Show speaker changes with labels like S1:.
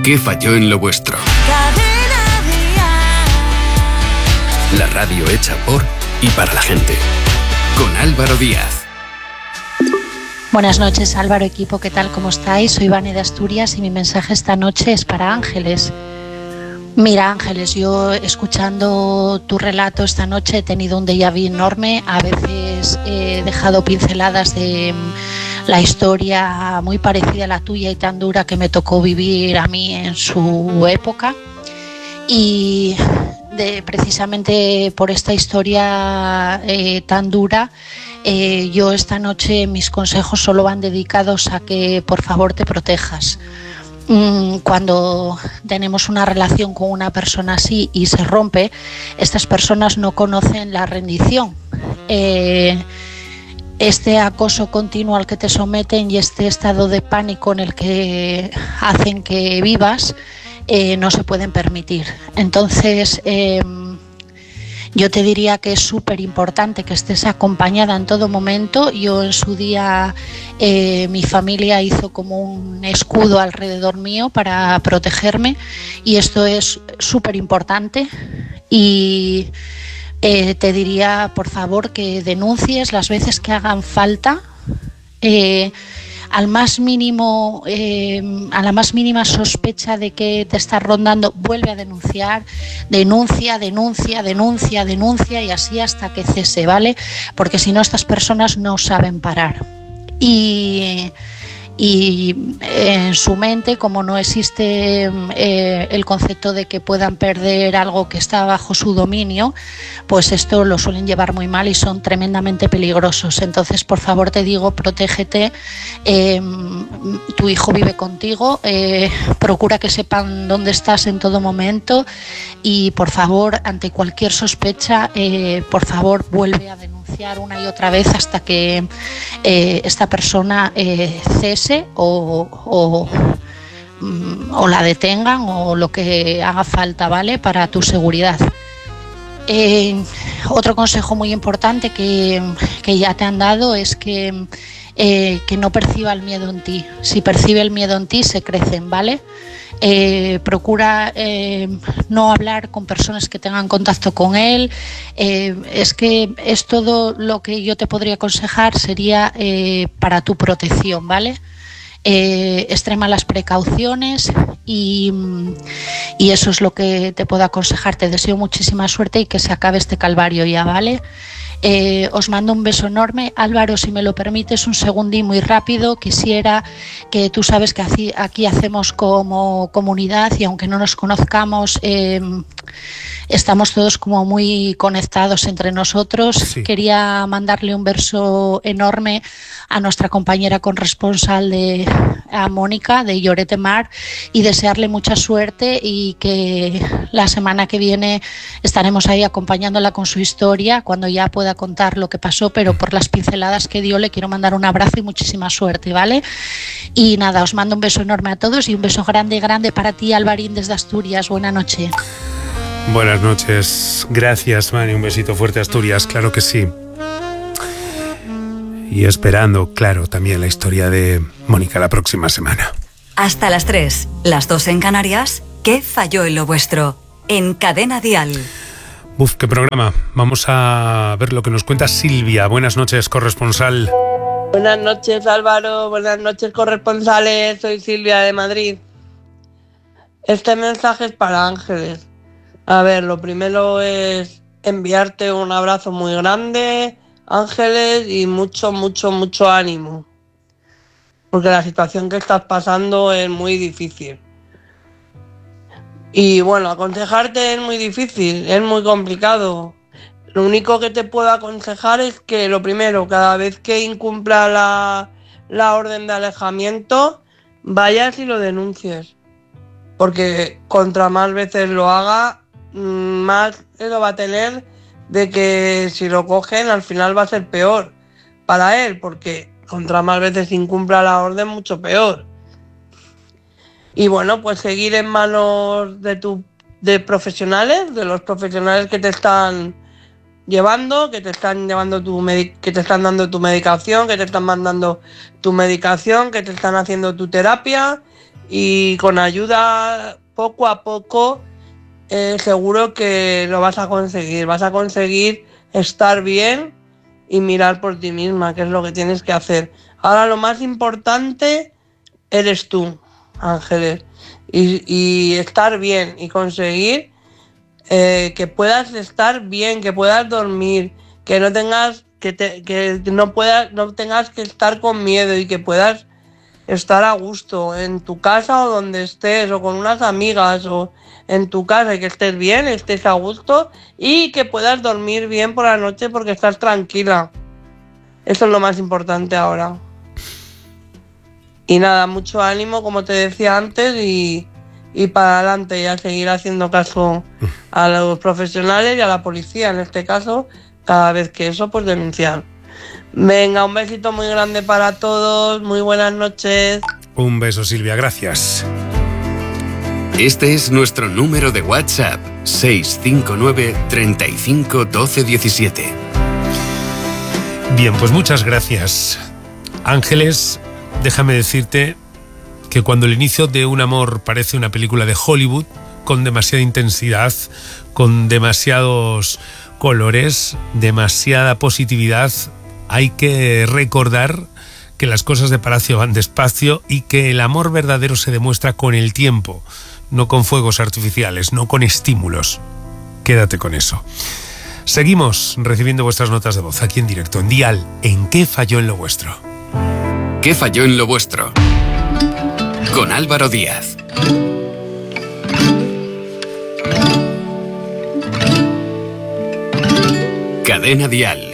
S1: ¿Qué falló en lo vuestro? La radio hecha por y para la gente. Con Álvaro Díaz.
S2: Buenas noches, Álvaro, equipo, ¿qué tal? ¿Cómo estáis? Soy Vane de Asturias y mi mensaje esta noche es para Ángeles. Mira, Ángeles, yo escuchando tu relato esta noche he tenido un déjà vu enorme. A veces he dejado pinceladas de la historia muy parecida a la tuya y tan dura que me tocó vivir a mí en su época. Y precisamente por esta historia tan dura, yo esta noche mis consejos solo van dedicados a que por favor te protejas. Cuando tenemos una relación con una persona así y se rompe, estas personas no conocen la rendición. Este acoso continuo al que te someten y este estado de pánico en el que hacen que vivas no se pueden permitir. Entonces, yo te diría que es súper importante que estés acompañada en todo momento. Yo en su día, mi familia hizo como un escudo alrededor mío para protegerme y esto es súper importante. Y te diría, por favor, que denuncies las veces que hagan falta. A la más mínima sospecha de que te estás rondando, vuelve a denunciar, denuncia y así hasta que cese, ¿vale? Porque si no, estas personas no saben parar. Y en su mente, como no existe el concepto de que puedan perder algo que está bajo su dominio, pues esto lo suelen llevar muy mal y son tremendamente peligrosos. Entonces, por favor, te digo, protégete. Tu hijo vive contigo, procura que sepan dónde estás en todo momento y, por favor, ante cualquier sospecha, por favor, vuelve a denunciar una y otra vez hasta que esta persona cese o la detengan o lo que haga falta, ¿vale? Para tu seguridad. Otro consejo muy importante que ya te han dado es que no perciba el miedo en ti. Si percibe el miedo en ti, se crecen, ¿vale? Procura no hablar con personas que tengan contacto con él. Es que es todo lo que yo te podría aconsejar, sería para tu protección, ¿vale? Extrema las precauciones y eso es lo que te puedo aconsejar. Te deseo muchísima suerte y que se acabe este calvario ya, ¿vale? Os mando un beso enorme. Álvaro, si me lo permites, un segundín muy rápido. Quisiera que tú sabes que aquí hacemos como comunidad y aunque no nos conozcamos, estamos todos como muy conectados entre nosotros. Sí. Quería mandarle un beso enorme a nuestra compañera corresponsal a Mónica de Lloret de Mar y desearle mucha suerte y que la semana que viene estaremos ahí acompañándola con su historia cuando ya pueda contar lo que pasó, pero por las pinceladas que dio le quiero mandar un abrazo y muchísima suerte, ¿vale? Y nada, os mando un beso enorme a todos y un beso grande para ti, Alvarín, desde Asturias. Buena noche.
S3: Buenas noches, gracias, Mani, un besito fuerte a Asturias, claro que sí. Y esperando, claro, también la historia de Mónica la próxima semana.
S4: Hasta las 3, las 2 en Canarias. ¿Qué falló en lo vuestro? En Cadena Dial.
S3: Uf, qué programa. Vamos a ver lo que nos cuenta Silvia. Buenas noches, corresponsal.
S5: Buenas noches, Álvaro. Buenas noches, corresponsales. Soy Silvia de Madrid. Este mensaje es para Ángeles. A ver, lo primero es enviarte un abrazo muy grande, Ángeles, y mucho ánimo. Porque la situación que estás pasando es muy difícil. Y bueno, aconsejarte es muy difícil, es muy complicado. Lo único que te puedo aconsejar es que lo primero, cada vez que incumpla la orden de alejamiento, vayas y lo denuncies. Porque contra más veces lo haga, más lo va a tener de que si lo cogen al final va a ser peor para él, porque contra más veces incumpla la orden, mucho peor. Y bueno, pues seguir en manos de profesionales, de los profesionales que te están llevando, que te están dando tu medicación, que te están mandando tu medicación, que te están haciendo tu terapia, y con ayuda poco a poco seguro que lo vas a conseguir estar bien y mirar por ti misma, que es lo que tienes que hacer. Ahora lo más importante eres tú, Ángeles, y estar bien y conseguir que puedas estar bien, que puedas dormir, que no tengas no tengas que estar con miedo y que puedas estar a gusto en tu casa o donde estés, o con unas amigas, o en tu casa, y que estés bien, estés a gusto y que puedas dormir bien por la noche porque estás tranquila. Eso es lo más importante ahora. Y nada, mucho ánimo, como te decía antes, y para adelante, y a seguir haciendo caso a los profesionales y a la policía, en este caso, cada vez que eso, pues denunciar. Venga, un besito muy grande para todos, muy buenas noches.
S3: Un beso, Silvia, gracias.
S1: Este es nuestro número de WhatsApp, 659 35 12 17.
S3: Bien, pues muchas gracias. Ángeles, déjame decirte que cuando el inicio de un amor parece una película de Hollywood, con demasiada intensidad, con demasiados colores, demasiada positividad, hay que recordar que las cosas de Palacio van despacio y que el amor verdadero se demuestra con el tiempo, no con fuegos artificiales, no con estímulos. Quédate con eso. Seguimos recibiendo vuestras notas de voz aquí en directo, en Dial, en ¿Qué falló en lo vuestro?
S1: ¿Qué falló en lo vuestro? Con Álvaro Díaz. Cadena Dial.